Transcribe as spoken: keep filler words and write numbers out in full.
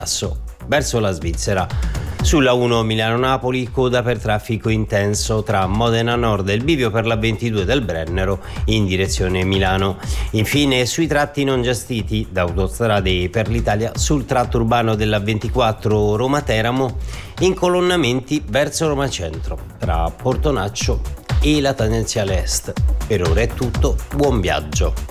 verso la Svizzera. Sulla uno Milano-Napoli, coda per traffico intenso tra Modena Nord e il bivio per la ventidue del Brennero in direzione Milano. Infine sui tratti non gestiti da Autostrade per l'Italia sul tratto urbano della ventiquattro Roma-Teramo, incolonnamenti verso Roma Centro tra Portonaccio e la tangenziale est. Per ora è tutto, buon viaggio.